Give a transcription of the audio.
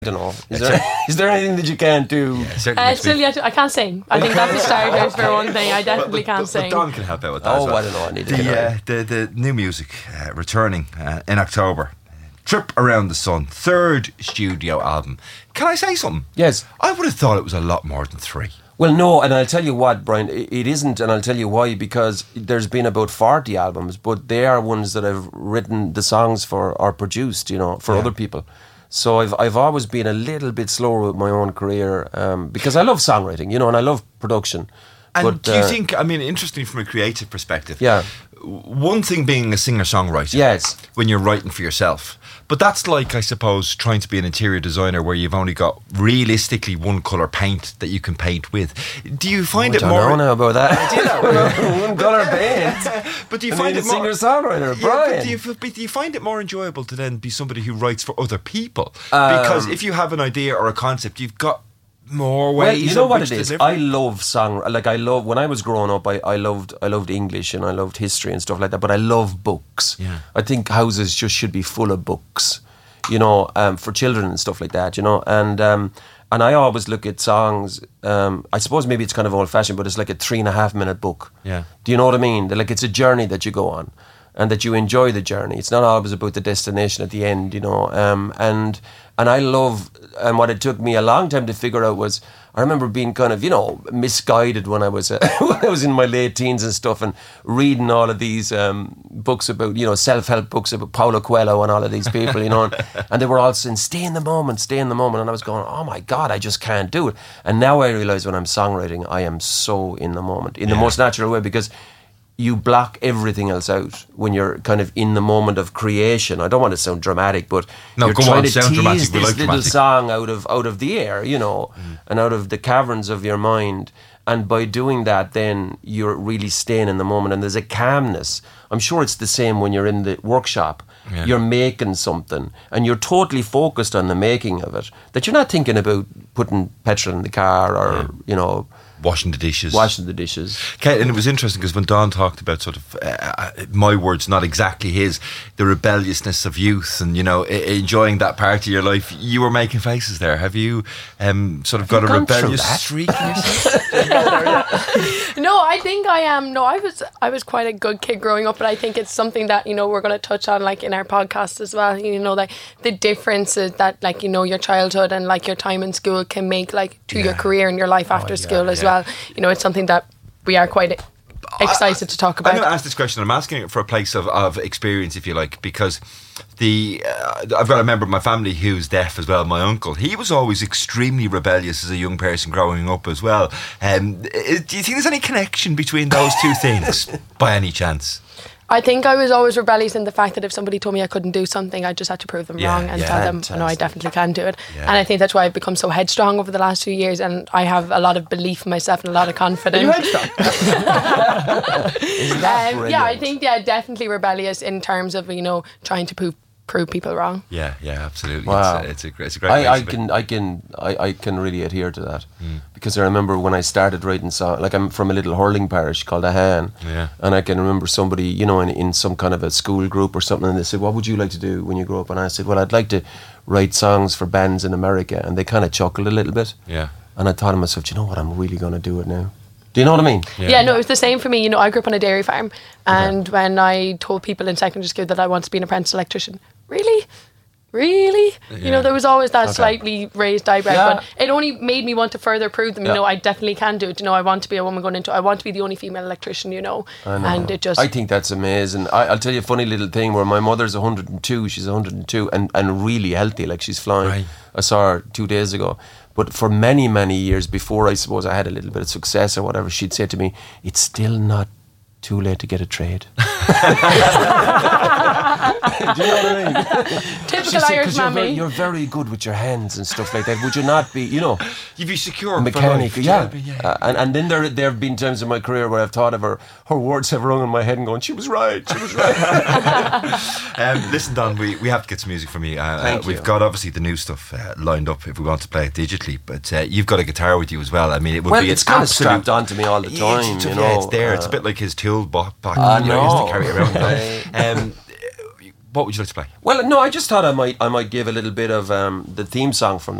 don't know. Is there anything that you can't do? Yeah, still yet I can't sing. I think that's a starter for one thing. I definitely can't sing. But Don can help out with that as well. I don't know. I need to the new music returning in October. Trip Around the Sun, third studio album. Can I say something? Yes. I would have thought it was a lot more than 3. Well, no, and I'll tell you what, Brian, it isn't, and I'll tell you why, because there's been about 40 albums, but they are ones that I've written the songs for or produced, for other people. So I've always been a little bit slower with my own career because I love songwriting, and I love production. And do you think, interesting from a creative perspective, one thing being a singer-songwriter, yes, when you're writing for yourself, but that's like, I suppose, trying to be an interior designer where you've only got realistically one colour paint that you can paint with. Do you find it more... I don't know about that. One colour paint. But do you find it more... singer-songwriter, Brian. Do you find it more enjoyable to then be somebody who writes for other people? Because if you have an idea or a concept, you've got more ways. Well, you know what it is. I love song. Like I love when I was growing up. I loved English and I loved history and stuff like that. But I love books. Yeah. I think houses just should be full of books. For children and stuff like that. And I always look at songs. I suppose maybe it's kind of old fashioned, but it's like a 3.5 minute book. Yeah. Do you know what I mean? Like it's a journey that you go on, and that you enjoy the journey. It's not always about the destination at the end. And I love, and what it took me a long time to figure out was, I remember being kind of, misguided when I was in my late teens and stuff, and reading all of these books about, self-help books about Paulo Coelho and all of these people, and they were all saying, stay in the moment, and I was going, oh my God, I just can't do it. And now I realise when I'm songwriting, I am so in the moment, in the most natural way, because you block everything else out when you're kind of in the moment of creation. I don't want to sound dramatic, but you're trying to tease this little song out of the air, and out of the caverns of your mind. And by doing that, then you're really staying in the moment, and there's a calmness. I'm sure it's the same when you're in the workshop. Yeah. You're making something, and you're totally focused on the making of it, that you're not thinking about putting petrol in the car or, washing the dishes. Okay, and it was interesting because when Don talked about sort of, my words, not exactly his, the rebelliousness of youth and, enjoying that part of your life, you were making faces there. Have you sort of got a rebellious streak in yourself? No, I think I am. No, I was quite a good kid growing up, but I think it's something that, we're going to touch on like in our podcast as well. Like the differences that like, your childhood and like your time in school can make like to your career and your life after school as well. It's something that we are quite excited to talk about. I'm going to ask this question. I'm asking it for a place of experience, if you like, because I've got a member of my family who's deaf as well, my uncle. He was always extremely rebellious as a young person growing up as well. Do you think there's any connection between those two things by any chance? I think I was always rebellious in the fact that if somebody told me I couldn't do something, I just had to prove them wrong and tell them, no, I definitely can do it. Yeah. And I think that's why I've become so headstrong over the last few years, and I have a lot of belief in myself and a lot of confidence. Are you headstrong? I think definitely rebellious in terms of trying to prove people wrong. Yeah, absolutely. Wow. It's a great I can really adhere to that because I remember when I started writing songs. Like I'm from a little hurling parish called Ahan, and I can remember somebody in some kind of a school group or something, and they said, "What would you like to do when you grow up?" And I said, "Well, I'd like to write songs for bands in America," and they kind of chuckled a little bit. Yeah. And I thought to myself, "Do you know what? I'm really going to do it now." Do you know what I mean? Yeah, no, it was the same for me. I grew up on a dairy farm, and when I told people in secondary school that I wanted to be an apprentice electrician, really? Yeah. There was always that slightly raised eyebrow, but it only made me want to further prove them, I definitely can do it. I want to be a woman going into, I want to be the only female electrician, and it just... I think that's amazing. I'll tell you a funny little thing where my mother's 102, she's 102 and really healthy, like she's flying. Right. I saw her 2 days ago. But for many, many years before I suppose I had a little bit of success or whatever, she'd say to me, it's still not too late to get a trade. Do you know what I mean? Typical Irish mammy. You're very good with your hands and stuff like that. Would you not be, You'd be secure. Mechanic, and then there have been times in my career where I've thought of her words have rung in my head and going, she was right. Listen, Don, we have to get some music from you. We've got obviously the new stuff lined up if we want to play it digitally, but you've got a guitar with you as well. I mean, it would be it's kind of strapped onto me all the time. It's there. It's a bit like his toolbox. I know. He used to carry around. What would you like to play? Well, no, I just thought I might give a little bit of the theme song from